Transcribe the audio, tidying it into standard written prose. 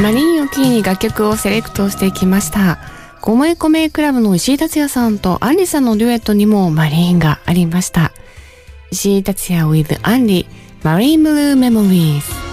マリンをキーに楽曲をセレクトしていきました。ごめこめクラブの石井達也さんとアンリさんのデュエットにもマリンがありました。石井達也 with アンリ、マリンブルーメモリーズ。